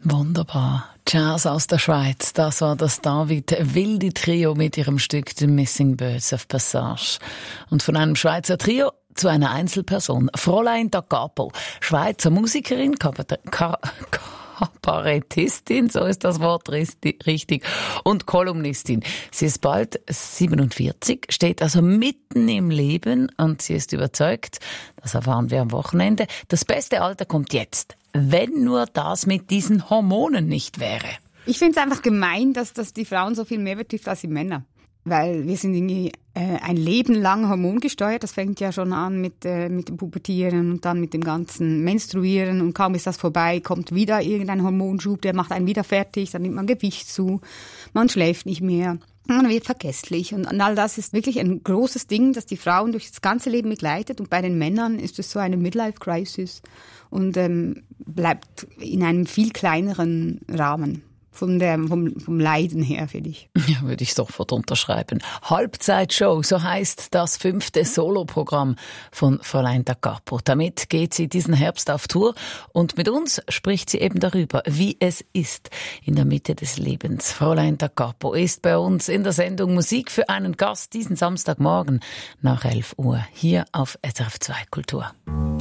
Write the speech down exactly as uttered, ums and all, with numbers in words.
Wunderbar. Jazz aus der Schweiz, das war das David Wilde Trio mit ihrem Stück The Missing Birds of Passage. Und von einem Schweizer Trio zu einer Einzelperson, Fräulein da Capo, Schweizer Musikerin, Kabarettistin, so ist das Wort richtig, und Kolumnistin. Sie ist bald siebenundvierzig, steht also mitten im Leben und sie ist überzeugt, das erfahren wir am Wochenende, das beste Alter kommt jetzt. Wenn nur das mit diesen Hormonen nicht wäre. Ich finde es einfach gemein, dass, dass die Frauen so viel mehr betrifft als die Männer. Weil wir sind irgendwie äh, ein Leben lang hormongesteuert. Das fängt ja schon an mit, äh, mit dem Pubertieren und dann mit dem ganzen Menstruieren. Und kaum ist das vorbei, kommt wieder irgendein Hormonschub, der macht einen wieder fertig. Dann nimmt man Gewicht zu, man schläft nicht mehr. Man wird vergesslich und all das ist wirklich ein großes Ding, das die Frauen durch das ganze Leben begleitet. Und bei den Männern ist es so eine Midlife-Crisis und ähm, bleibt in einem viel kleineren Rahmen. Von der, vom, vom Leiden her, finde ich. Ja, würde ich sofort unterschreiben. Halbzeitshow, so heisst das fünfte Soloprogramm von Fräulein da Capo. Damit geht sie diesen Herbst auf Tour und mit uns spricht sie eben darüber, wie es ist in der Mitte des Lebens. Fräulein da Capo ist bei uns in der Sendung Musik für einen Gast diesen Samstagmorgen nach elf Uhr hier auf S R F zwei Kultur.